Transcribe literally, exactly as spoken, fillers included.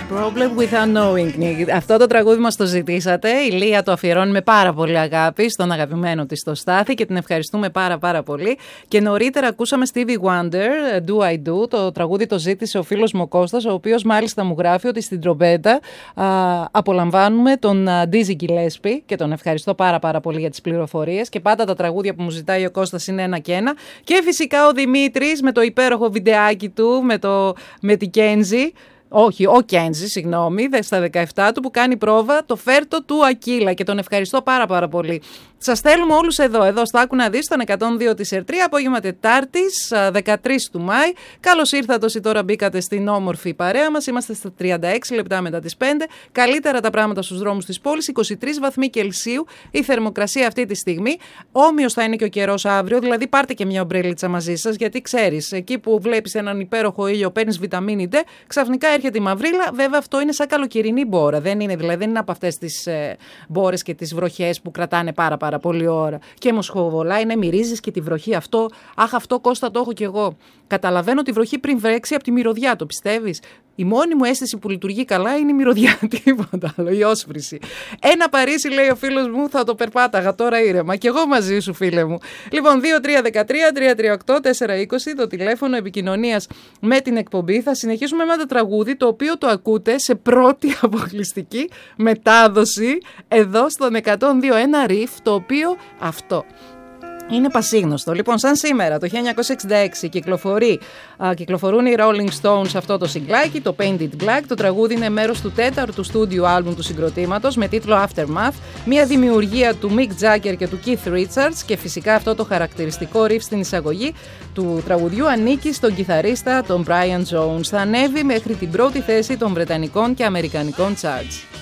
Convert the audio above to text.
Problem with unknowing. Αυτό το τραγούδι μας το ζητήσατε. Η Λία το αφιερώνει με πάρα πολύ αγάπη στον αγαπημένο της το Στάθη και την ευχαριστούμε πάρα πάρα πολύ. Και νωρίτερα ακούσαμε Stevie Wonder, Do I Do. Το τραγούδι το ζήτησε ο φίλος μου ο Κώστας, ο οποίος μάλιστα μου γράφει ότι στην τρομπέτα α, απολαμβάνουμε τον Dizzy Gillespie και τον ευχαριστώ πάρα πάρα πολύ για τις πληροφορίες. Και πάντα τα τραγούδια που μου ζητάει ο Κώστας είναι ένα και ένα. Και φυσικά ο Δημήτρης με το υπέροχο βιντεάκι του με, το, με την Kenzie. Όχι, ο Κέντζι, συγγνώμη, στα δεκαεπτά του που κάνει πρόβα το φέρτο του Ακύλα και τον ευχαριστώ πάρα πάρα πολύ. Σας στέλνουμε όλους εδώ, εδώ στο Άκου να δεις, στον εκατόν δύο της Ερτρία, απόγευμα Τετάρτης, δεκατρείς του Μάη. Καλώς ήρθατε όσοι τώρα μπήκατε στην όμορφη παρέα μας. Είμαστε στα τριάντα έξι λεπτά μετά τις πέντε. Καλύτερα τα πράγματα στους δρόμους της πόλης, είκοσι τρεις βαθμοί Κελσίου η θερμοκρασία αυτή τη στιγμή. Όμοιος θα είναι και ο καιρός αύριο, δηλαδή πάρτε και μια ομπρέλιτσα μαζί σας, γιατί ξέρεις, εκεί που βλέπεις έναν υπέροχο ήλιο, παίρνεις βιταμίνη D, ξαφνικά έρχεται η μαυρίλα. Βέβαια, αυτό είναι σαν καλοκαιρινή μπόρα. Δεν είναι, δηλαδή, δεν είναι από αυτές τις ε, μπόρες και τις βροχές που κρατάνε πάρα, πάρα πολύ ώρα. Και μοσχοβολά είναι, μυρίζεις και τη βροχή. Αυτό, αχ, αυτό Κώστα το έχω κι εγώ. Καταλαβαίνω τη βροχή πριν βρέξει από τη μυρωδιά, το πιστεύεις? Η μόνη μου αίσθηση που λειτουργεί καλά είναι η μυρωδιά, τίποτα άλλο, η όσφρηση. Ένα Παρίσι, λέει ο φίλος μου, θα το περπάταγα τώρα ήρεμα. Και εγώ μαζί σου, φίλε μου. Λοιπόν, δύο τρία ένα τρία τρία τρία οκτώ τέσσερα είκοσι το τηλέφωνο επικοινωνίας με την εκπομπή. Θα συνεχίσουμε με το τραγούδι, το οποίο το ακούτε σε πρώτη αποκλειστική μετάδοση εδώ στον εκατόν δύο ένα Riff, το οποίο αυτό είναι πασίγνωστο. Λοιπόν, σαν σήμερα, το χίλια εννιακόσια εξήντα έξι κυκλοφορεί, α, κυκλοφορούν οι Rolling Stones αυτό το συγκλάκι, το Painted Black. Το τραγούδι είναι μέρος του τέταρτου στούντιο άλμπουμ του συγκροτήματος με τίτλο Aftermath. Μια δημιουργία του Mick Jagger και του Keith Richards και φυσικά αυτό το χαρακτηριστικό riff στην εισαγωγή του τραγουδιού ανήκει στον κιθαρίστα τον Brian Jones. Θα ανέβει μέχρι την πρώτη θέση των βρετανικών και αμερικανικών charts.